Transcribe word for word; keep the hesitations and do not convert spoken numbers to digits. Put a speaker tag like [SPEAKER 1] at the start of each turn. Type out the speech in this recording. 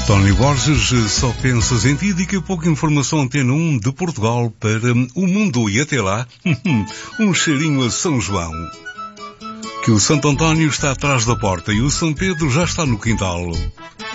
[SPEAKER 1] Tony Borges, só pensas em ti, daqui a pouco informação Antena um de Portugal para o mundo e até lá, um cheirinho a São João. Que o Santo António está atrás da porta e o São Pedro já está no quintal.